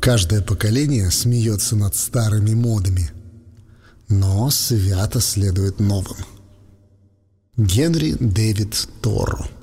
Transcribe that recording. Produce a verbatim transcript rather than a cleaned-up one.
Каждое поколение смеется над старыми модами, но свято следует новым. Генри Дэвид Торо.